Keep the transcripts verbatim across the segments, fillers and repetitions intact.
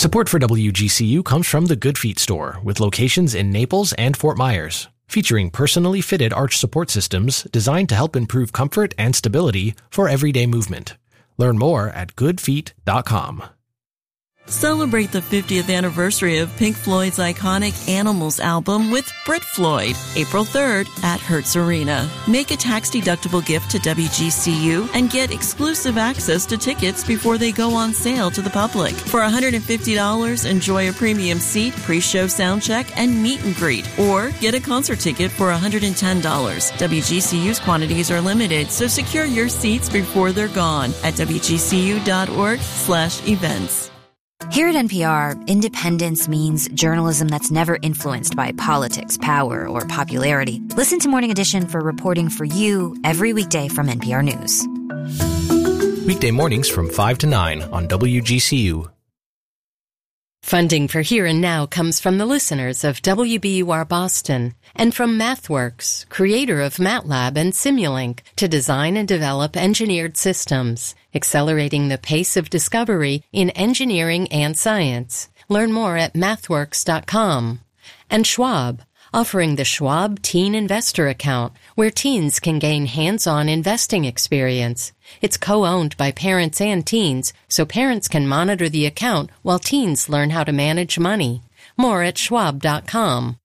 Support for W G C U comes from the Good Feet store, with locations in Naples and Fort Myers, featuring personally fitted arch support systems designed to help improve comfort and stability for everyday movement. Learn more at good feet dot com. Celebrate the fiftieth anniversary of Pink Floyd's iconic Animals album with Brit Floyd, April third at Hertz Arena. Make a tax-deductible gift to W G C U and get exclusive access to tickets before they go on sale to the public. For one hundred fifty dollars, enjoy a premium seat, pre-show sound check, and meet and greet. Or get a concert ticket for one hundred ten dollars. W G C U's quantities are limited, so secure your seats before they're gone at W G C U dot org slash events. Here at N P R, independence means journalism that's never influenced by politics, power, or popularity. Listen to Morning Edition for reporting for you every weekday from N P R News. Weekday mornings from five to nine on W G C U. Funding for Here and Now comes from the listeners of W B U R Boston and from MathWorks, creator of MATLAB and Simulink, to design and develop engineered systems, accelerating the pace of discovery in engineering and science. Learn more at mathworks dot com. And Schwab, offering the Schwab Teen Investor Account, where teens can gain hands-on investing experience. It's co-owned by parents and teens, so parents can monitor the account while teens learn how to manage money. More at schwab dot com.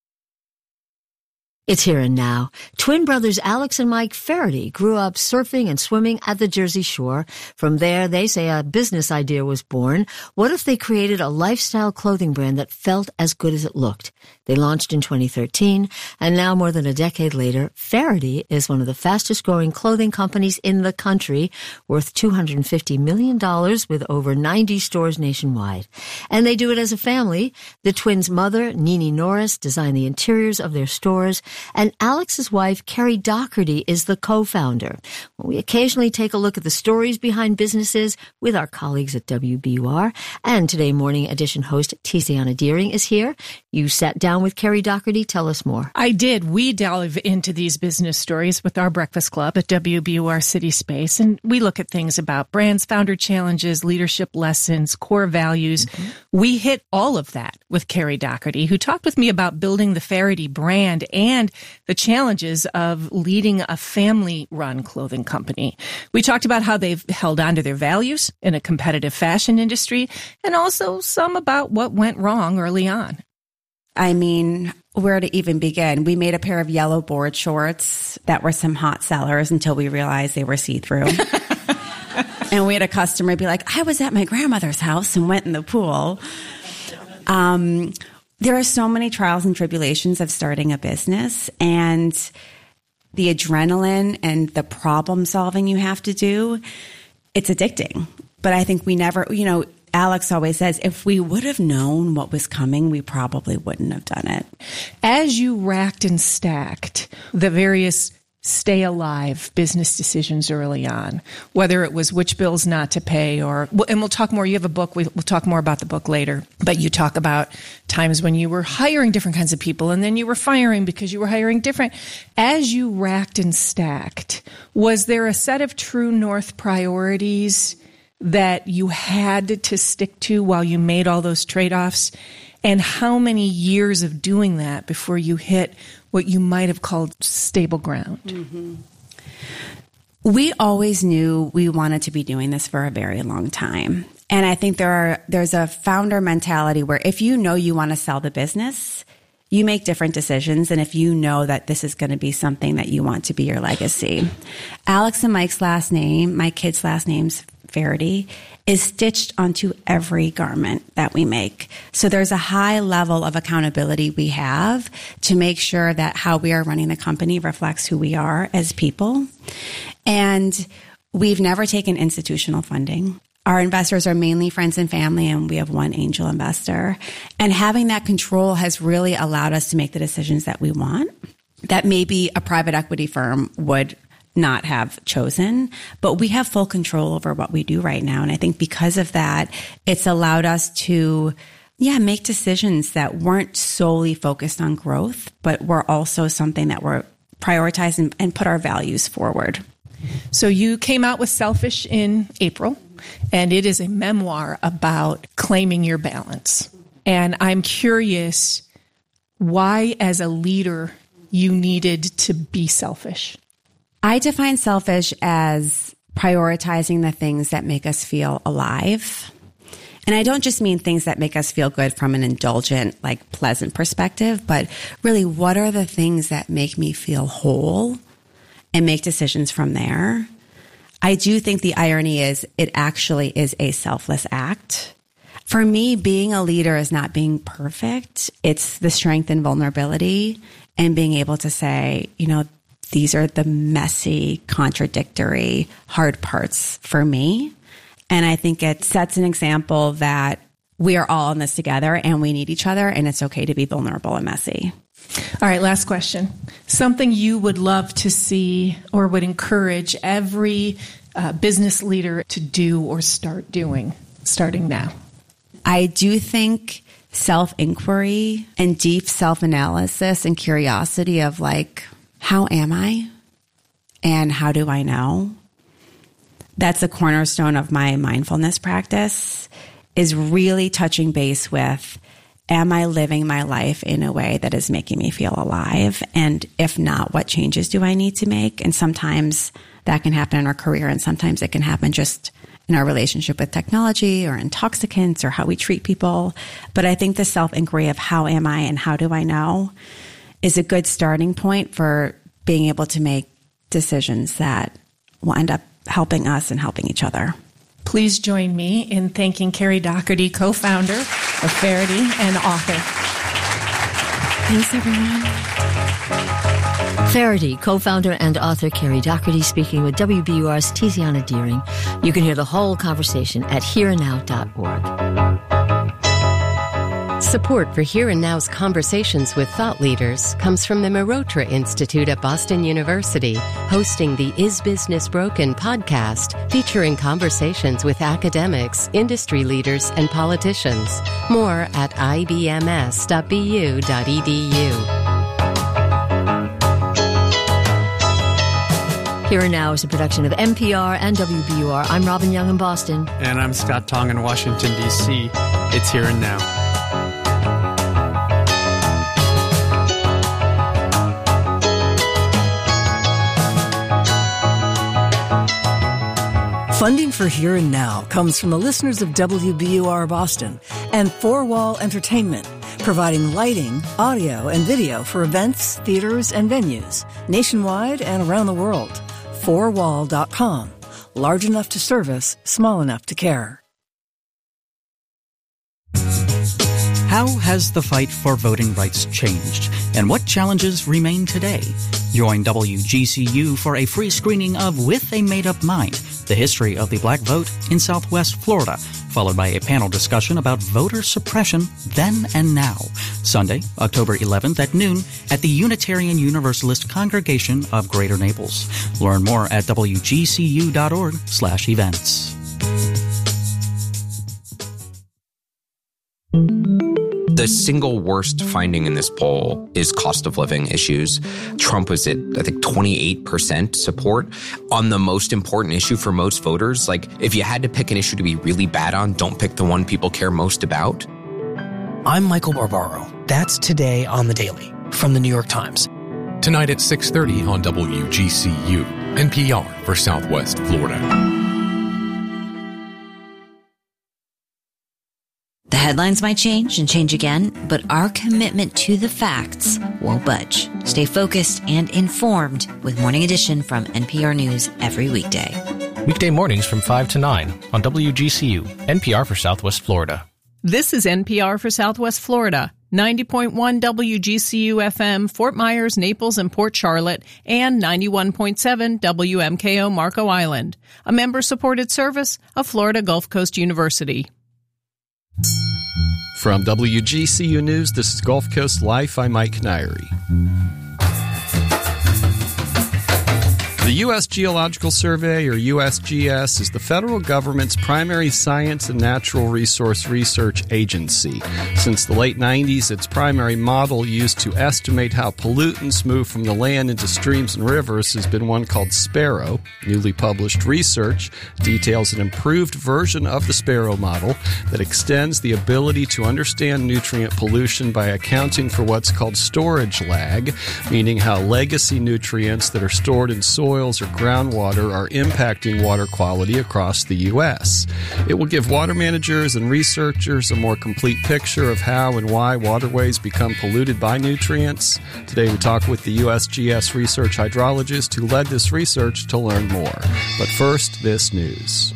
It's Here and Now. Twin brothers Alex and Mike Faraday grew up surfing and swimming at the Jersey Shore. From there, they say a business idea was born. What if they created a lifestyle clothing brand that felt as good as it looked? They launched in twenty thirteen, and now more than a decade later, Faraday is one of the fastest-growing clothing companies in the country, worth two hundred fifty million dollars with over ninety stores nationwide. And they do it as a family. The twins' mother, Nene Norris, designed the interiors of their stores, and Alex's wife, Carrie Doherty, is the co-founder. We occasionally take a look at the stories behind businesses with our colleagues at W B U R, and today Morning Edition host Tiziana Deering is here. You sat down with Carrie Doherty. Tell us more. I did. We delve into these business stories with our Breakfast Club at W B U R City Space, and we look at things about brands, founder challenges, leadership lessons, core values. Mm-hmm. We hit all of that with Carrie Doherty, who talked with me about building the Faraday brand and the challenges of leading a family-run clothing company. We talked about how they've held on to their values in a competitive fashion industry, and also some about what went wrong early on. I mean, where to even begin? We made a pair of yellow board shorts that were some hot sellers until we realized they were see-through. And we had a customer be like, I was at my grandmother's house and went in the pool. Um, there are so many trials and tribulations of starting a business, and the adrenaline and the problem solving you have to do, it's addicting. But I think we never, you know, Alex always says, if we would have known what was coming, we probably wouldn't have done it. As you racked and stacked the various stay alive business decisions early on, whether it was which bills not to pay or, and we'll talk more, you have a book, we'll talk more about the book later, but you talk about times when you were hiring different kinds of people and then you were firing because you were hiring different. As you racked and stacked, was there a set of true north priorities that you had to stick to while you made all those trade-offs? And how many years of doing that before you hit what you might have called stable ground? Mm-hmm. We always knew we wanted to be doing this for a very long time. And I think there are there's a founder mentality where if you know you want to sell the business, you make different decisions than if you know that this is going to be something that you want to be your legacy. Alex and Mike's last name, my kids' last names, Faraday, is stitched onto every garment that we make. So there's a high level of accountability we have to make sure that how we are running the company reflects who we are as people. And we've never taken institutional funding. Our investors are mainly friends and family, and we have one angel investor. And having that control has really allowed us to make the decisions that we want, that maybe a private equity firm would not have chosen, but we have full control over what we do right now. And I think because of that, it's allowed us to, yeah, make decisions that weren't solely focused on growth, but were also something that were prioritized and, and put our values forward. So you came out with Selfish in April. and it is a memoir about claiming your balance. And I'm curious why, as a leader, you needed to be selfish. I define selfish as prioritizing the things that make us feel alive. And I don't just mean things that make us feel good from an indulgent, like pleasant perspective, but really, what are the things that make me feel whole, and make decisions from there. I do think the irony is it actually is a selfless act. For me, being a leader is not being perfect. It's the strength and vulnerability and being able to say, you know, these are the messy, contradictory, hard parts for me. And I think it sets an example that we are all in this together and we need each other, and it's okay to be vulnerable and messy. All right, last question. Something you would love to see or would encourage every uh, business leader to do or start doing, starting now? I do think self-inquiry and deep self-analysis and curiosity of like, how am I? And how do I know? That's a cornerstone of my mindfulness practice, is really touching base with, am I living my life in a way that is making me feel alive? And if not, what changes do I need to make? And sometimes that can happen in our career, and sometimes it can happen just in our relationship with technology or intoxicants or how we treat people. But I think the self-inquiry of how am I and how do I know is a good starting point for being able to make decisions that will end up helping us and helping each other. Please join me in thanking Carrie Doherty, co-founder of Faherty and author. Thanks, everyone. Faherty, co-founder and author Carrie Doherty, speaking with W B U R's Tiziana Deering. You can hear the whole conversation at here and now dot org. Support for Here and Now's conversations with thought leaders comes from the Mehrotra Institute at Boston University, hosting the Is Business Broken podcast, featuring conversations with academics, industry leaders, and politicians. More at I B M S dot B U dot E D U. Here and Now is a production of N P R and W B U R. I'm Robin Young in Boston. And I'm Scott Tong in Washington, D C. It's Here and Now. Funding for Here and Now comes from the listeners of W B U R Boston and Four Wall Entertainment, providing lighting, audio, and video for events, theaters, and venues nationwide and around the world. four wall dot com. Large enough to service, small enough to care. How has the fight for voting rights changed, and what challenges remain today? Join W G C U for a free screening of With a Made-Up Mind, the history of the black vote in Southwest Florida, followed by a panel discussion about voter suppression then and now. Sunday, October eleventh at noon at the Unitarian Universalist Congregation of Greater Naples. Learn more at W G C U dot org slash events. The single worst finding in this poll is cost of living issues. Trump was at, I think, twenty-eight percent support on the most important issue for most voters. Like, if you had to pick an issue to be really bad on, don't pick the one people care most about. I'm Michael Barbaro. That's Today on the Daily from the New York Times. Tonight at six thirty on W G C U, N P R for Southwest Florida. The headlines might change and change again, but our commitment to the facts won't budge. Stay focused and informed with Morning Edition from N P R News every weekday. Weekday mornings from five to nine on W G C U, N P R for Southwest Florida. This is N P R for Southwest Florida, ninety point one W G C U F M, Fort Myers, Naples, and Port Charlotte, and ninety-one point seven W M K O Marco Island, a member-supported service of Florida Gulf Coast University. From W G C U News, this is Gulf Coast Life. I'm Mike Nairi. The U S Geological Survey, or U S G S, is the federal government's primary science and natural resource research agency. Since the late nineties, its primary model used to estimate how pollutants move from the land into streams and rivers has been one called Sparrow. Newly published research details an improved version of the Sparrow model that extends the ability to understand nutrient pollution by accounting for what's called storage lag, meaning how legacy nutrients that are stored in soil Soils or groundwater are impacting water quality across the U S. It will give water managers and researchers a more complete picture of how and why waterways become polluted by nutrients. Today we talk with the U S G S research hydrologist who led this research to learn more. But first, this news.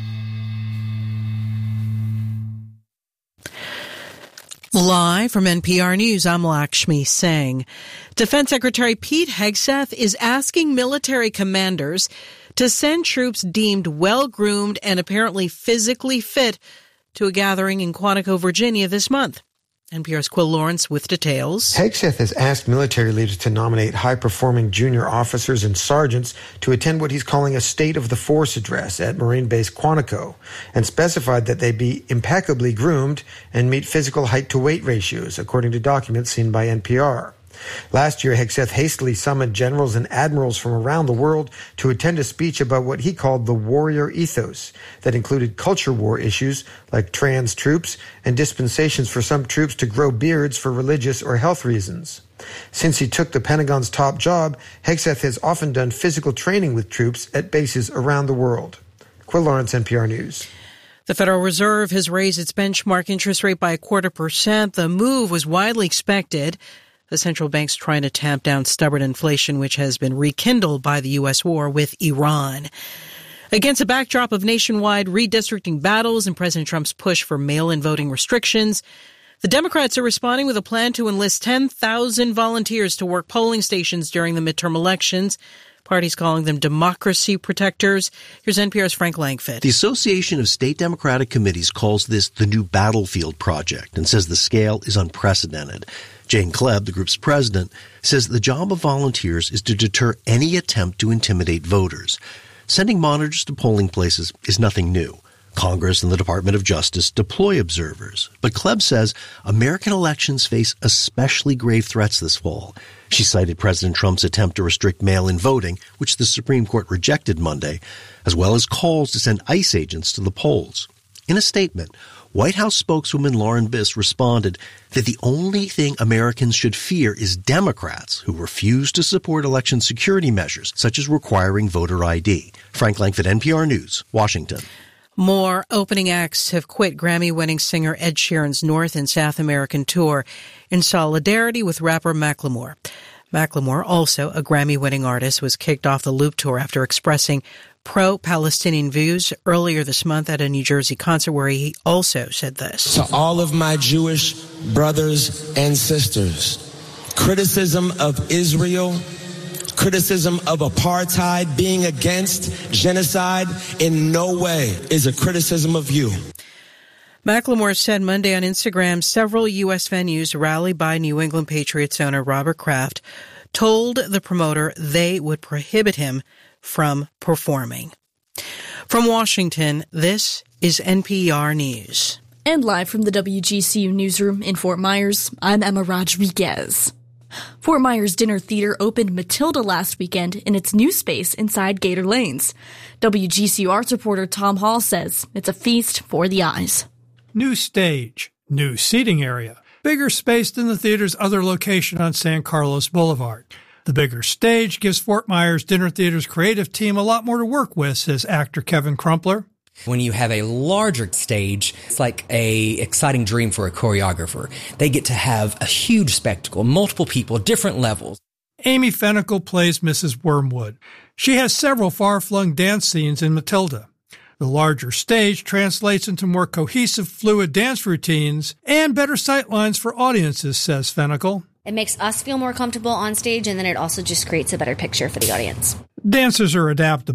Live from N P R News, I'm Lakshmi Singh. Defense Secretary Pete Hegseth is asking military commanders to send troops deemed well-groomed and apparently physically fit to a gathering in Quantico, Virginia this month. N P R's Quill Lawrence with details. Hegseth has asked military leaders to nominate high-performing junior officers and sergeants to attend what he's calling a State of the Force address at Marine Base Quantico, and specified that they be impeccably groomed and meet physical height-to-weight ratios, according to documents seen by N P R. Last year, Hegseth hastily summoned generals and admirals from around the world to attend a speech about what he called the warrior ethos that included culture war issues like trans troops and dispensations for some troops to grow beards for religious or health reasons. Since he took the Pentagon's top job, Hegseth has often done physical training with troops at bases around the world. Quill Lawrence, N P R News. The Federal Reserve has raised its benchmark interest rate by a quarter percent. The move was widely expected. The central bank's trying to tamp down stubborn inflation, which has been rekindled by the U S war with Iran. Against a backdrop of nationwide redistricting battles and President Trump's push for mail-in voting restrictions, the Democrats are responding with a plan to enlist ten thousand volunteers to work polling stations during the midterm elections. Parties calling them democracy protectors. Here's N P R's Frank Langfitt. The Association of State Democratic Committees calls this the new battlefield project and says the scale is unprecedented. Jane Klebb, the group's president, says the job of volunteers is to deter any attempt to intimidate voters. Sending monitors to polling places is nothing new. Congress and the Department of Justice deploy observers. But Klebb says American elections face especially grave threats this fall. She cited President Trump's attempt to restrict mail-in voting, which the Supreme Court rejected Monday, as well as calls to send ICE agents to the polls. In a statement, White House spokeswoman Lauren Biss responded that the only thing Americans should fear is Democrats who refuse to support election security measures, such as requiring voter I D. Frank Langfitt, N P R News, Washington. More opening acts have quit Grammy-winning singer Ed Sheeran's North and South American tour in solidarity with rapper Macklemore. Macklemore, also a Grammy-winning artist, was kicked off the Loop tour after expressing pro-Palestinian views earlier this month at a New Jersey concert where he also said this. To all of my Jewish brothers and sisters, criticism of Israel, criticism of apartheid, being against genocide in no way is a criticism of you. Macklemore said Monday on Instagram several U S venues rallied by New England Patriots owner Robert Kraft told the promoter they would prohibit him from performing. From Washington, this is N P R News. And live from the W G C U newsroom in Fort Myers, I'm Emma Rodriguez. Fort Myers Dinner Theater opened Matilda last weekend in its new space inside Gator Lanes. W G C U arts reporter Tom Hall says it's a feast for the eyes. New stage, new seating area, bigger space than the theater's other location on San Carlos Boulevard. The bigger stage gives Fort Myers Dinner Theater's creative team a lot more to work with, says actor Kevin Crumpler. When you have a larger stage, it's like a exciting dream for a choreographer. They get to have a huge spectacle, multiple people, different levels. Amy Fennicle plays Missus Wormwood. She has several far-flung dance scenes in Matilda. The larger stage translates into more cohesive, fluid dance routines and better sightlines for audiences, says Fennicle. It makes us feel more comfortable on stage, and then it also just creates a better picture for the audience. Dancers are adaptable.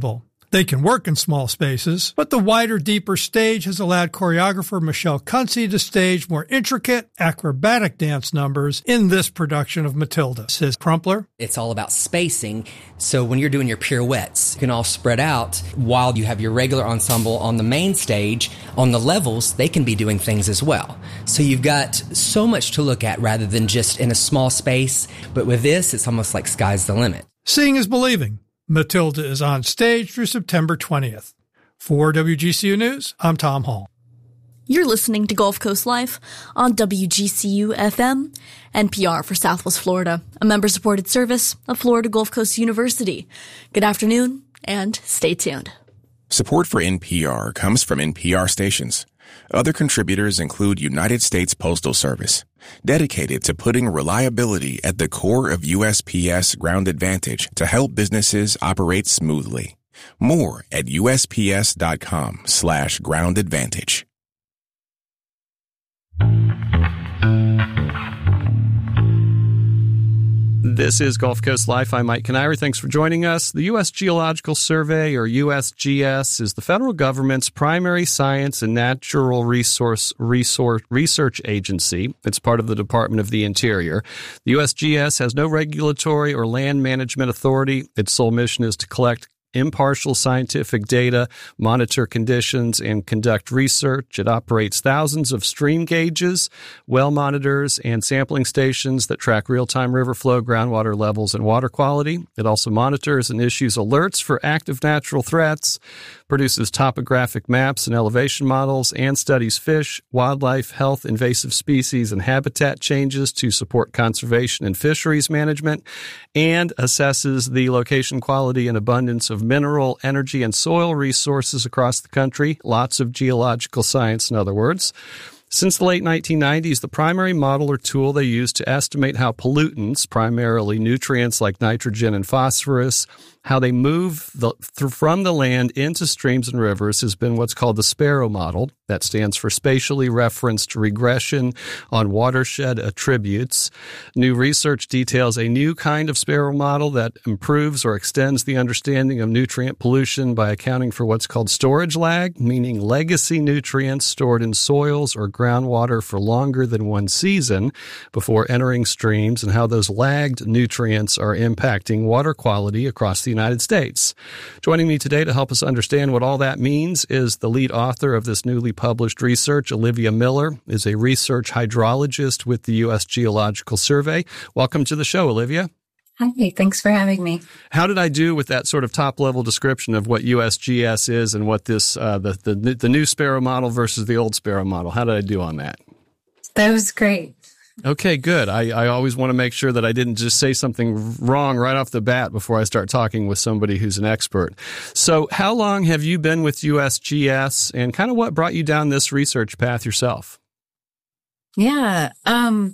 They can work in small spaces, but the wider, deeper stage has allowed choreographer Michelle Kunze to stage more intricate, acrobatic dance numbers in this production of Matilda, says Crumpler. It's all about spacing, so when you're doing your pirouettes, you can all spread out while you have your regular ensemble on the main stage. On the levels, they can be doing things as well. So you've got so much to look at rather than just in a small space, but with this, it's almost like sky's the limit. Seeing is believing. Matilda is on stage through September twentieth. For W G C U News, I'm Tom Hall. You're listening to Gulf Coast Life on W G C U F M, N P R for Southwest Florida, a member-supported service of Florida Gulf Coast University. Good afternoon, and stay tuned. Support for N P R comes from N P R stations. Other contributors include United States Postal Service, dedicated to putting reliability at the core of U S P S Ground Advantage to help businesses operate smoothly. More at U S P S dot com slash ground advantage. This is Gulf Coast Life. I'm Mike Kaniry. Thanks for joining us. The U S Geological Survey, or U S G S, is the federal government's primary science and natural resource, resource research agency. It's part of the Department of the Interior. The U S G S has no regulatory or land management authority. Its sole mission is to collect impartial scientific data, monitor conditions, and conduct research. It operates thousands of stream gauges, well monitors, and sampling stations that track real-time river flow, groundwater levels, and water quality. It also monitors and issues alerts for active natural threats, produces topographic maps and elevation models, and studies fish, wildlife, health, invasive species, and habitat changes to support conservation and fisheries management, and assesses the location, quality, and abundance of mineral, energy, and soil resources across the country. Lots of geological science, in other words. Since the late nineteen nineties, the primary model or tool they use to estimate how pollutants, primarily nutrients like nitrogen and phosphorus, how they move the, th- from the land into streams and rivers has been what's called the Sparrow model. That stands for Spatially Referenced Regression on Watershed Attributes. New research details a new kind of Sparrow model that improves or extends the understanding of nutrient pollution by accounting for what's called storage lag, meaning legacy nutrients stored in soils or groundwater for longer than one season before entering streams, and how those lagged nutrients are impacting water quality across the United States. Joining me today to help us understand what all that means is the lead author of this newly published research. Olivia Miller is a research hydrologist with the U S Geological Survey. Welcome to the show, Olivia. Hi, thanks for having me. How did I do with that sort of top-level description of what U S G S is and what this uh, the, the the new Sparrow model versus the old Sparrow model? How did I do on that? That was great. Okay, good. I, I always want to make sure that I didn't just say something wrong right off the bat before I start talking with somebody who's an expert. So how long have you been with U S G S, and kind of what brought you down this research path yourself? Yeah, um,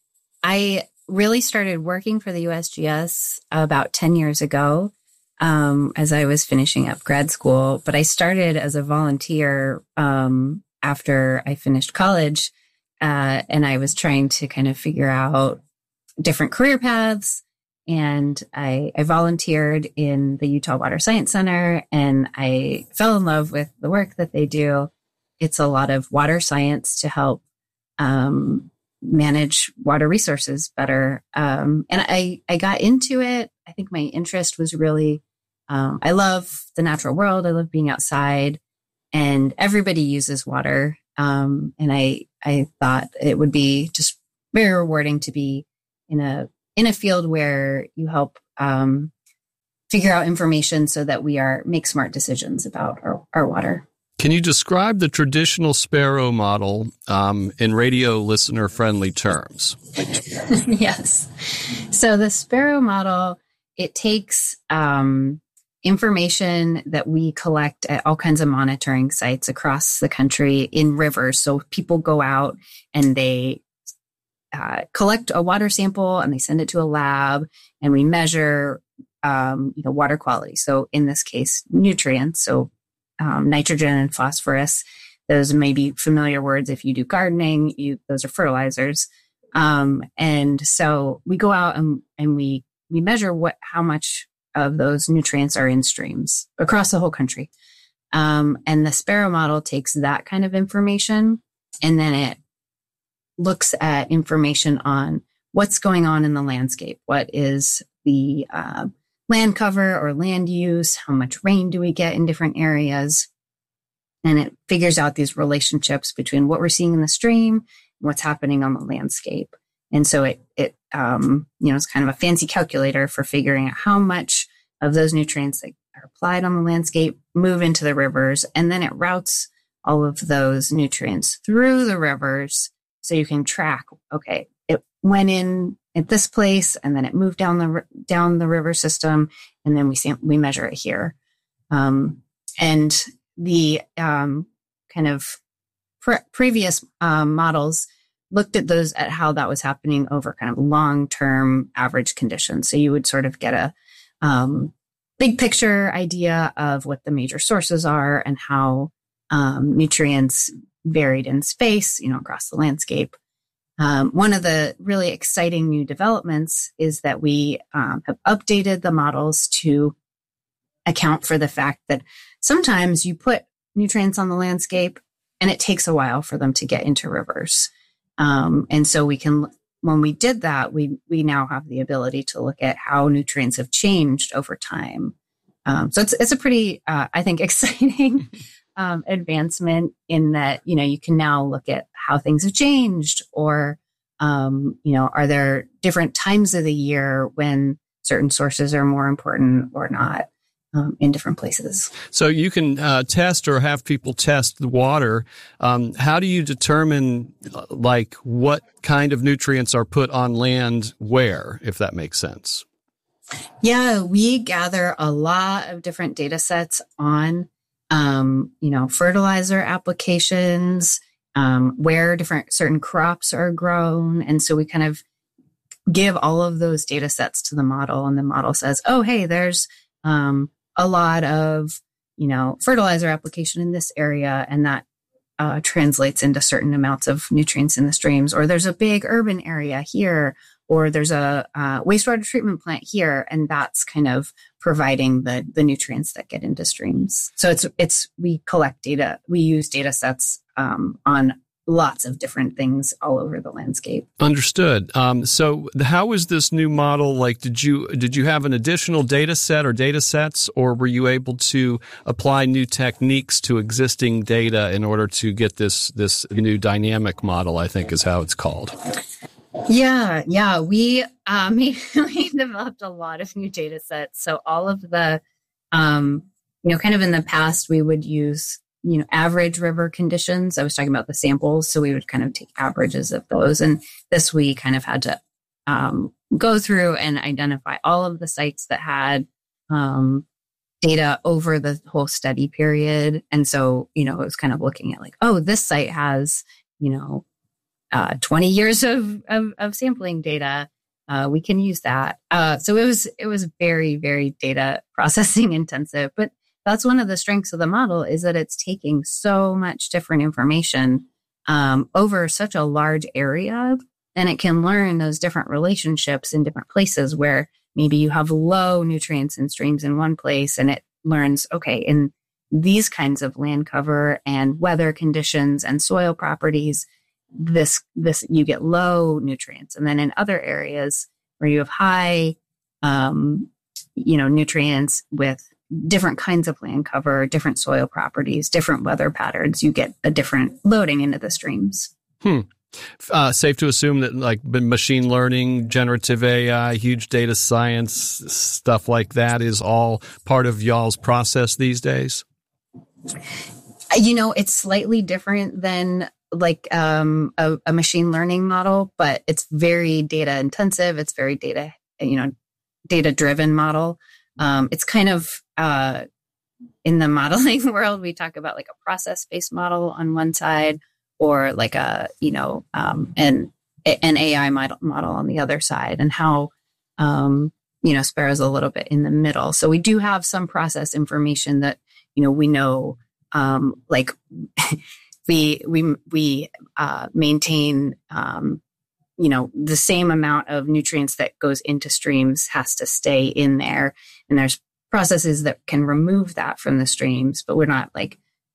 I really started working for the U S G S about ten years ago um, as I was finishing up grad school. But I started as a volunteer um, after I finished college. Uh, and I was trying to kind of figure out different career paths. And I, I volunteered in the Utah Water Science Center, and I fell in love with the work that they do. It's a lot of water science to help um, manage water resources better. Um, and I, I got into it. I think my interest was really, um, I love the natural world. I love being outside, and everybody uses water. Um, and I, I thought it would be just very rewarding to be in a, in a field where you help, um, figure out information so that we are, make smart decisions about our, our water. Can you describe the traditional Sparrow model, um, in radio listener friendly terms? Yes. So the Sparrow model, it takes, um, information that we collect at all kinds of monitoring sites across the country in rivers. So people go out and they uh, collect a water sample and they send it to a lab, and we measure, um, you know, water quality. So in this case, nutrients. So um, nitrogen and phosphorus. Those may be familiar words if you do gardening. You, those are fertilizers. Um, and so we go out and, and we we measure what how much of those nutrients are in streams across the whole country. Um, and the Sparrow model takes that kind of information, and then it looks at information on what's going on in the landscape. What is the uh, land cover or land use? How much rain do we get in different areas? And it figures out these relationships between what we're seeing in the stream and what's happening on the landscape. And so it, it um, you know, it's kind of a fancy calculator for figuring out how much of those nutrients that are applied on the landscape move into the rivers. And then it routes all of those nutrients through the rivers so you can track, okay, it went in at this place and then it moved down the down the river system, and then we see, we measure it here. Um, and the um, kind of pre- previous um, models looked at those, at how that was happening over kind of long-term average conditions. So you would sort of get a um, big picture idea of what the major sources are and how um, nutrients varied in space, you know, across the landscape. Um, one of the really exciting new developments is that we um, have updated the models to account for the fact that sometimes you put nutrients on the landscape and it takes a while for them to get into rivers. Um, and so we can, when we did that, we, we now have the ability to look at how nutrients have changed over time. Um, so it's, it's a pretty, uh, I think, exciting um, advancement in that, you know, you can now look at how things have changed, or, um, you know, are there different times of the year when certain sources are more important or not? Um, in different places. So you can uh, test or have people test the water. Um, how do you determine, uh, like, what kind of nutrients are put on land where, if that makes sense? Yeah, we gather a lot of different data sets on, um, you know, fertilizer applications, um, where different certain crops are grown. And so we kind of give all of those data sets to the model, and the model says, oh, hey, there's um, a lot of, you know, fertilizer application in this area, and that uh, translates into certain amounts of nutrients in the streams. Or there's a big urban area here, or there's a uh, wastewater treatment plant here, and that's kind of providing the the nutrients that get into streams. So it's it's we collect data, we use data sets um, on lots of different things all over the landscape. Understood. Um, so how is this new model, like, did you did you have an additional data set or data sets, or were you able to apply new techniques to existing data in order to get this this new dynamic model, I think is how it's called? Yeah, yeah. We, um, we developed a lot of new data sets. So all of the, um, you know, kind of in the past, we would use, you know, average river conditions. I was talking about the samples. So we would kind of take averages of those. And this, we kind of had to um, go through and identify all of the sites that had um, data over the whole study period. And so, you know, it was kind of looking at like, oh, this site has, you know, uh, twenty years of, of, of sampling data. Uh, we can use that. Uh, so it was, it was very, very data processing intensive, but that's one of the strengths of the model, is that it's taking so much different information um, over such a large area, and it can learn those different relationships in different places where maybe you have low nutrients in streams in one place, and it learns, okay, in these kinds of land cover and weather conditions and soil properties, this, this, you get low nutrients. And then in other areas where you have high, um, you know, nutrients with different kinds of land cover, different soil properties, different weather patterns, you get a different loading into the streams. Hmm. Uh, safe to assume that, like, machine learning, generative A I, huge data science, stuff like that is all part of y'all's process these days? You know, it's slightly different than like um, a, a machine learning model, but it's very data intensive. It's very data, you know, data driven model. Um, it's kind of uh, in the modeling world, we talk about like a process based model on one side, or like a, you know, um, an, an A I model, model on the other side, and how, um, you know, Sparrow's a little bit in the middle. So we do have some process information that, you know, we know, um, like we, we, we, uh, maintain, um, you know, the same amount of nutrients that goes into streams has to stay in there. And there's processes that can remove that from the streams, but we're not like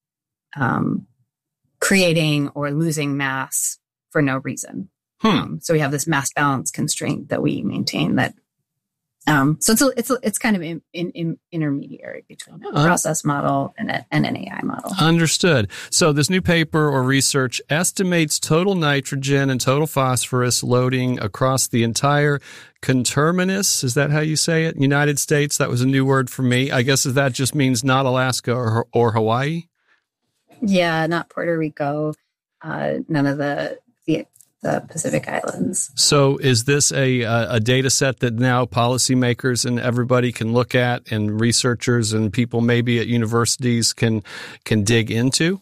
um, creating or losing mass for no reason. Hmm. Um, so we have this mass balance constraint that we maintain that. Um, so it's a, it's a, it's kind of in, in, in intermediary between a Uh, process model and, a, and an A I model. Understood. So this new paper or research estimates total nitrogen and total phosphorus loading across the entire conterminous. Is that how you say it? United States. That was a new word for me. I guess that just means not Alaska or, or Hawaii. Yeah, not Puerto Rico, uh, none of the, the the Pacific Islands. So is this a, a data set that now policymakers and everybody can look at, and researchers and people maybe at universities can can dig into?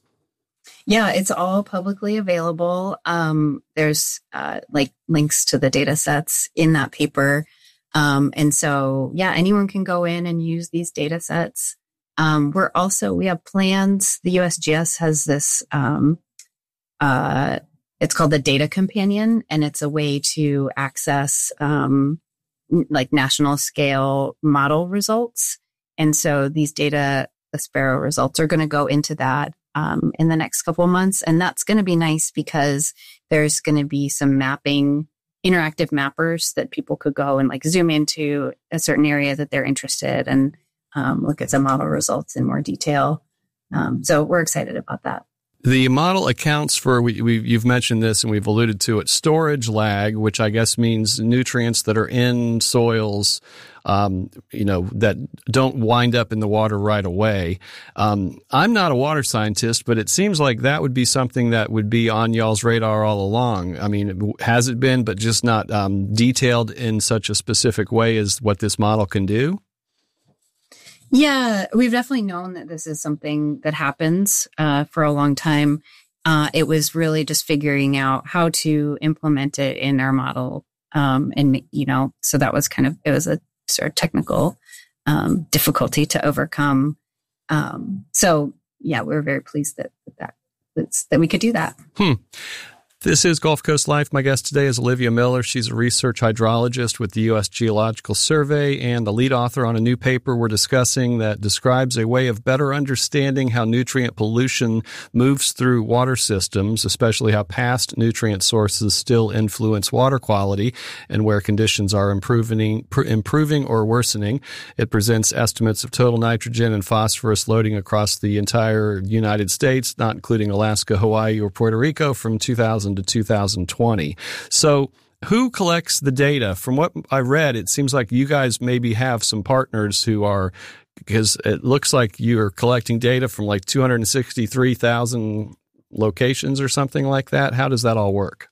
Yeah, it's all publicly available. Um, there's uh, like links to the data sets in that paper. Um, and so, yeah, anyone can go in and use these data sets. Um, we're also, we have plans. The U S G S has this, um, uh, it's called the Data Companion, and it's a way to access um, like national scale model results. And so these data, the Sparrow results, are going to go into that um, in the next couple of months. And that's going to be nice because there's going to be some mapping, interactive mappers that people could go and like zoom into a certain area that they're interested and um, look at some model results in more detail. Um, so we're excited about that. The model accounts for, we, we, you've mentioned this and we've alluded to it, storage lag, which I guess means nutrients that are in soils, um, you know, that don't wind up in the water right away. Um, I'm not a water scientist, but it seems like that would be something that would be on y'all's radar all along. I mean, has it been, but just not um, detailed in such a specific way as what this model can do? Yeah, we've definitely known that this is something that happens uh, for a long time. Uh, it was really just figuring out how to implement it in our model. Um, and, you know, so that was kind of, it was a sort of technical um, difficulty to overcome. Um, so, yeah, we were very pleased that that, that, that we could do that. Hmm. This is Gulf Coast Life. My guest today is Olivia Miller. She's a research hydrologist with the U S Geological Survey and the lead author on a new paper we're discussing that describes a way of better understanding how nutrient pollution moves through water systems, especially how past nutrient sources still influence water quality and where conditions are improving, improving or worsening. It presents estimates of total nitrogen and phosphorus loading across the entire United States, not including Alaska, Hawaii, or Puerto Rico, from two thousand to two thousand twenty. So who collects the data? From what I read, it seems like you guys maybe have some partners who are, because it looks like you're collecting data from like two hundred sixty-three thousand locations or something like that. How does that all work?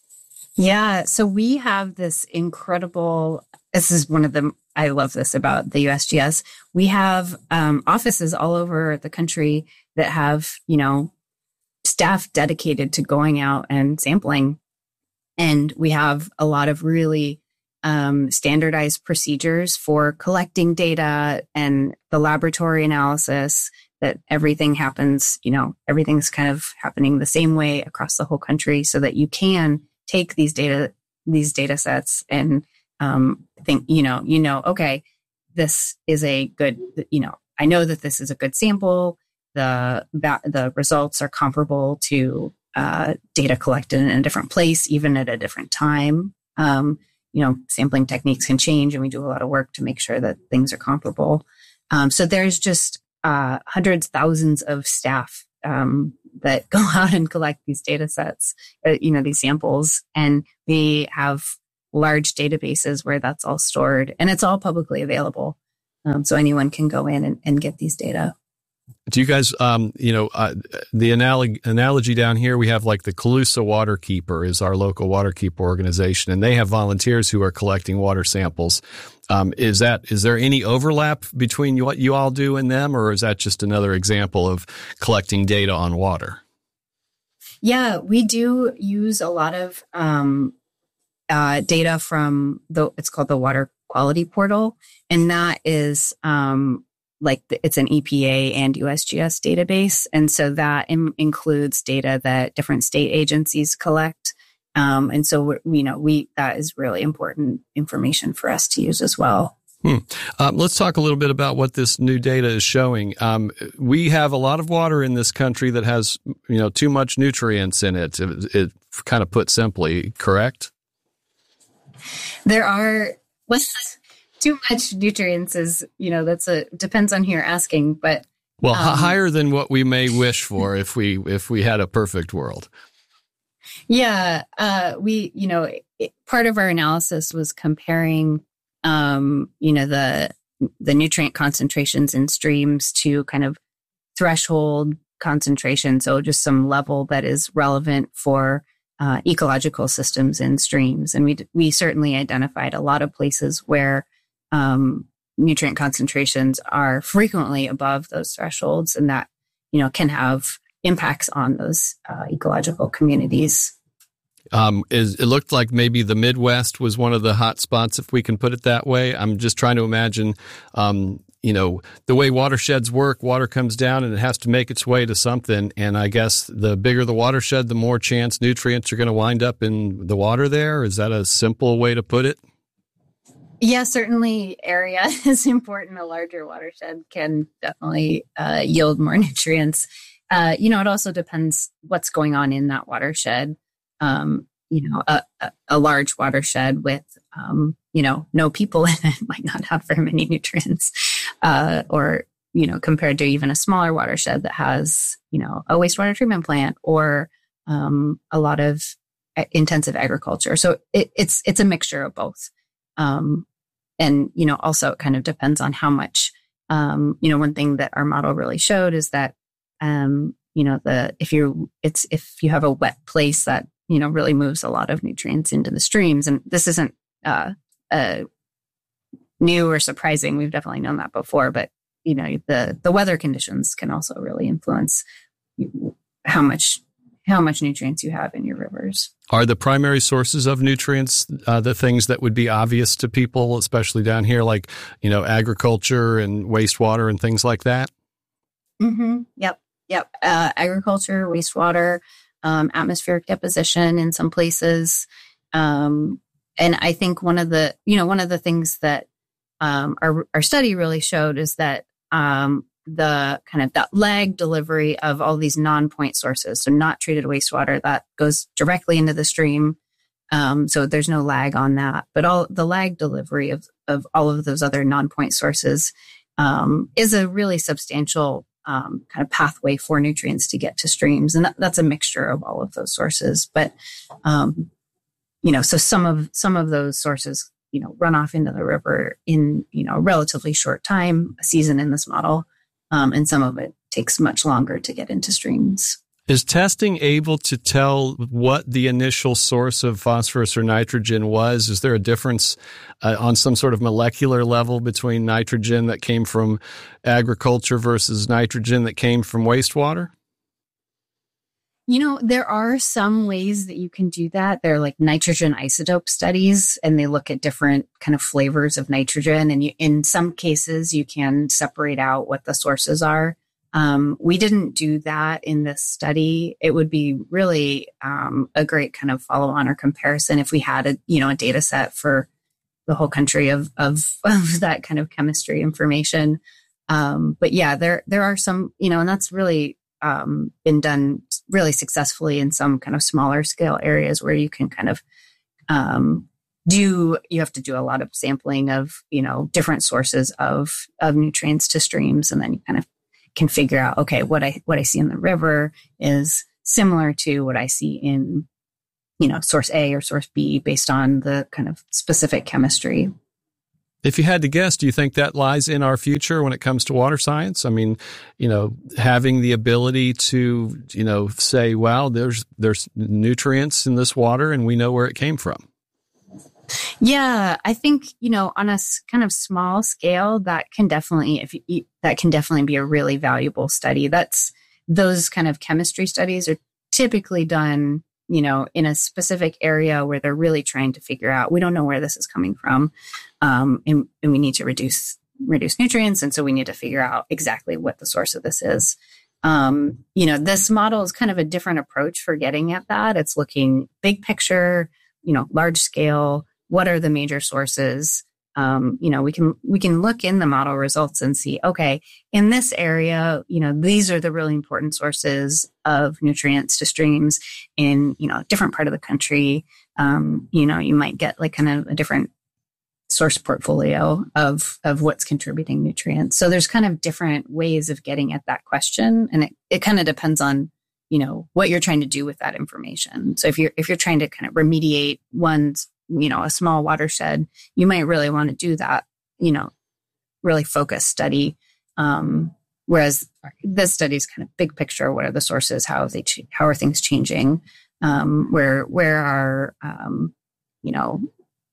Yeah, so we have this incredible, this is one of the, I love this about the U S G S. We have um, offices all over the country that have, you know, staff dedicated to going out and sampling. And we have a lot of really um, standardized procedures for collecting data and the laboratory analysis, that everything happens, you know, everything's kind of happening the same way across the whole country so that you can take these data, these data sets and um, think, you know, you know, okay, this is a good, you know, I know that this is a good sample. The the results are comparable to uh, data collected in a different place, even at a different time. Um, you know, sampling techniques can change, and we do a lot of work to make sure that things are comparable. Um, so there's just uh, hundreds, thousands of staff um, that go out and collect these data sets, uh, you know, these samples, and we have large databases where that's all stored, and it's all publicly available. Um, so anyone can go in and, and get these data. Do you guys, um, you know, uh, the analog- analogy down here, we have like the Colusa Waterkeeper is our local waterkeeper organization, and they have volunteers who are collecting water samples. Um, is that, is there any overlap between what you all do and them, or is that just another example of collecting data on water? Yeah, we do use a lot of um, uh, data from the, it's called the Water Quality Portal, and that is um like the, it's an E P A and U S G S database. And so that in, includes data that different state agencies collect. Um, and so, we're, you know, we that is really important information for us to use as well. Hmm. Um, let's talk a little bit about what this new data is showing. Um, we have a lot of water in this country that has, you know, too much nutrients in it. It, it kind of put simply, correct? There are what's too much nutrients is, you know, that's a depends on who you're asking, but well, um, higher than what we may wish for if we if we had a perfect world. Yeah, uh, we, you know, it, part of our analysis was comparing. Um, you know, the the nutrient concentrations in streams to kind of threshold concentration. So just some level that is relevant for uh, ecological systems in streams. And we we certainly identified a lot of places where um, nutrient concentrations are frequently above those thresholds, and that, you know, can have impacts on those uh, ecological communities. Um, is, it looked like maybe the Midwest was one of the hot spots, if we can put it that way. I'm just trying to imagine, um, you know, the way watersheds work. Water comes down and it has to make its way to something. And I guess the bigger the watershed, the more chance nutrients are going to wind up in the water there. Is that a simple way to put it? Yeah, certainly area is important. A larger watershed can definitely uh, yield more nutrients. Uh, you know, it also depends what's going on in that watershed. Um, you know, a, a, a large watershed with, um, you know, no people in it might not have very many nutrients, uh, or, you know, compared to even a smaller watershed that has, you know, a wastewater treatment plant or, um, a lot of intensive agriculture. So it, it's, it's a mixture of both. Um, and, you know, also it kind of depends on how much, um, you know, one thing that our model really showed is that, um, you know, the, if you, it's, if you have a wet place that, you know, really moves a lot of nutrients into the streams. And this isn't uh, uh, new or surprising. We've definitely known that before. But, you know, the, the weather conditions can also really influence how much how much nutrients you have in your rivers. Are the primary sources of nutrients uh, the things that would be obvious to people, especially down here, like, you know, agriculture and wastewater and things like that? Mm-hmm. Yep. Yep. Uh, agriculture, wastewater, Um, atmospheric deposition in some places. Um, and I think one of the, you know, one of the things that um, our, our study really showed is that um, the kind of that lag delivery of all these non-point sources, so not treated wastewater, that goes directly into the stream. Um, so there's no lag on that. But all the lag delivery of, of all of those other non-point sources um, is a really substantial Um, kind of pathway for nutrients to get to streams. And that, that's a mixture of all of those sources. But, um, you know, so some of, some of those sources, you know, run off into the river in, you know, a relatively short time, a season in this model. Um, and some of it takes much longer to get into streams. Is testing able to tell what the initial source of phosphorus or nitrogen was? Is there a difference uh, on some sort of molecular level between nitrogen that came from agriculture versus nitrogen that came from wastewater? You know, there are some ways that you can do that. They're like nitrogen isotope studies, and they look at different kind of flavors of nitrogen. And you, in some cases, you can separate out what the sources are. Um, we didn't do that in this study. It would be really um, a great kind of follow on or comparison if we had a, you know, a data set for the whole country of, of, of that kind of chemistry information. Um, but yeah, there, there are some, you know, and that's really um, been done really successfully in some kind of smaller scale areas where you can kind of um, do, you have to do a lot of sampling of, you know, different sources of, of nutrients to streams. And then you kind of can figure out, okay, what I what I see in the river is similar to what I see in, you know, source A or source B based on the kind of specific chemistry. If you had to guess, do you think that lies in our future when it comes to water science? I mean, you know, having the ability to, you know, say, wow, there's there's nutrients in this water and we know where it came from. Yeah, I think, you know, on a kind of small scale, that can definitely, if you, that can definitely be a really valuable study. That's, those kind of chemistry studies are typically done, you know, in a specific area where they're really trying to figure out, we don't know where this is coming from, um, and, and we need to reduce reduce nutrients, and so we need to figure out exactly what the source of this is. Um, you know, this model is kind of a different approach for getting at that. It's looking big picture, you know, large scale. What are the major sources? Um, you know, we can we can look in the model results and see, okay, in this area, you know, these are the really important sources of nutrients to streams in, you know, a different part of the country. Um, you know, you might get like kind of a different source portfolio of of what's contributing nutrients. So there's kind of different ways of getting at that question, and it, it kind of depends on, you know, what you're trying to do with that information. So if you're if you're trying to kind of remediate one's, you know, a small watershed, you might really want to do that, you know, really focused study. Um, whereas this study is kind of big picture. What are the sources? How are they? Ch- how are things changing? Um, where where are um, you know,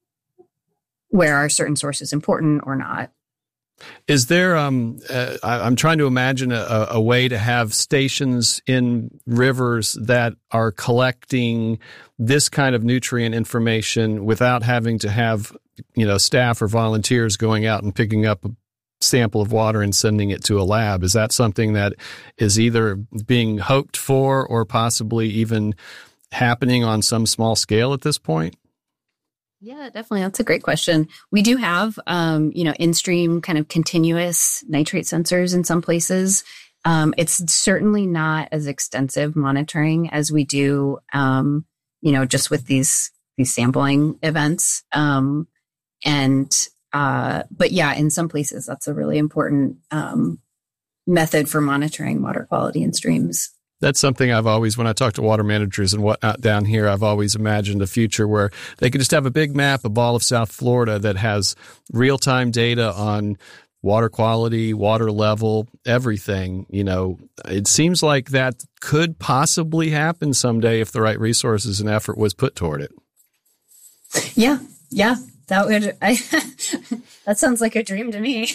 where are certain sources important or not? Is there, um, uh, I, I'm trying to imagine a, a way to have stations in rivers that are collecting this kind of nutrient information without having to have, you know, staff or volunteers going out and picking up a sample of water and sending it to a lab. Is that something that is either being hoped for or possibly even happening on some small scale at this point? Yeah, definitely. That's a great question. We do have, um, you know, in-stream kind of continuous nitrate sensors in some places. Um, it's certainly not as extensive monitoring as we do, um, you know, just with these these sampling events. Um, and uh, but yeah, in some places, that's a really important um, method for monitoring water quality in streams. That's something I've always, when I talk to water managers and whatnot down here, I've always imagined a future where they could just have a big map of all of South Florida that has real-time data on water quality, water level, everything. You know, it seems like that could possibly happen someday if the right resources and effort was put toward it. Yeah, yeah. That would, I, that sounds like a dream to me.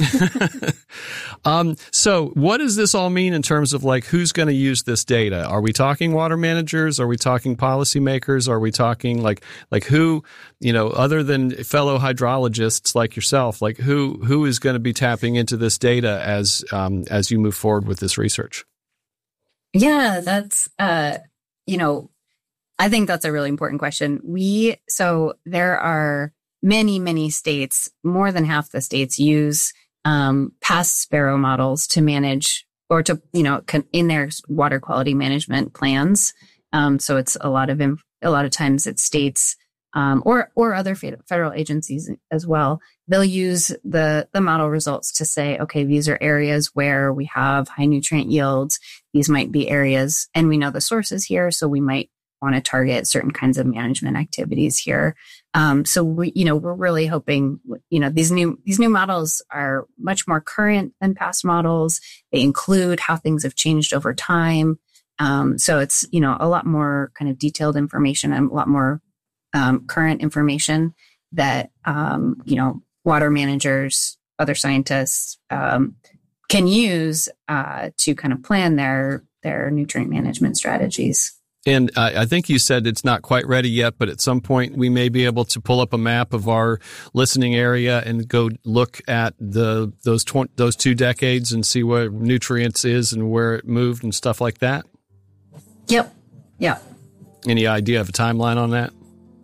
um, so what does this all mean in terms of like who's going to use this data? Are we talking water managers? Are we talking policymakers? Are we talking like like who, you know, other than fellow hydrologists like yourself, like who who is going to be tapping into this data as um, as you move forward with this research? Yeah, that's, uh, you know, I think that's a really important question. We, so there are many, many states, more than half the states use um, past Sparrow models to manage or to, you know, con- in their water quality management plans. Um, so it's a lot of, inf- a lot of times it's states um, or, or other federal agencies as well. They'll use the, the model results to say, okay, these are areas where we have high nutrient yields. These might be areas, and we know the sources here, so we might want to target certain kinds of management activities here. Um, so we, you know, we're really hoping, you know, these new, these new models are much more current than past models. They include how things have changed over time. Um, so it's, you know, a lot more kind of detailed information and a lot more um, current information that, um, you know, water managers, other scientists um, can use uh, to kind of plan their, their nutrient management strategies. And I, I think you said it's not quite ready yet, but at some point we may be able to pull up a map of our listening area and go look at the those tw- those two decades and see where nutrients is and where it moved and stuff like that. Yep. Yeah. Any idea of a timeline on that?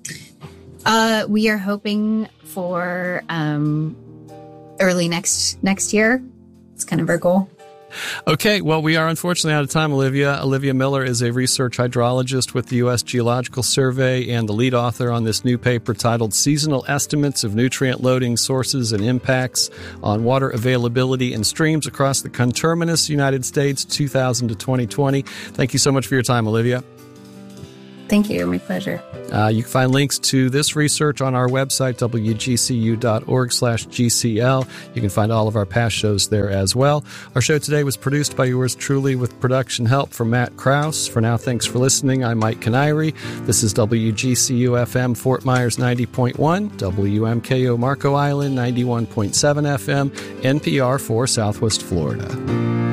Uh, we are hoping for um, early next next year. It's kind of our goal. Okay, well, we are unfortunately out of time, Olivia. Olivia Miller is a research hydrologist with the U S Geological Survey and the lead author on this new paper titled Seasonal Estimates of Nutrient Loading Sources and Impacts on Water Availability in Streams Across the Conterminous United States, two thousand to twenty twenty. Thank you so much for your time, Olivia. Thank you. My pleasure. Uh, you can find links to this research on our website, w g c u dot org slash g c l. You can find all of our past shows there as well. Our show today was produced by yours truly with production help from Matt Krause. For now, thanks for listening. I'm Mike Canary. This is W G C U F M Fort Myers ninety point one, W M K O Marco Island ninety-one point seven F M, N P R for Southwest Florida.